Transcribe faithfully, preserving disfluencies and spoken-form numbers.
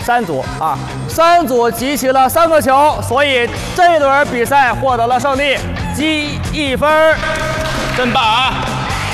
三组啊，三组集齐了三个球，所以这一轮比赛获得了胜利，积一分， 真棒啊！